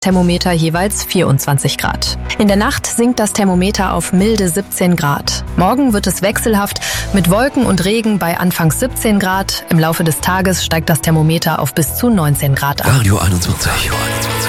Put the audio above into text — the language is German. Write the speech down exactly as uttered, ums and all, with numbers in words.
Thermometer jeweils vierundzwanzig Grad. In der Nacht sinkt das Thermometer auf milde siebzehn Grad. Morgen wird es wechselhaft mit Wolken und Regen bei anfangs siebzehn Grad. Im Laufe des Tages steigt das Thermometer auf bis zu neunzehn Grad an. Radio einundzwanzig. Radio einundzwanzig.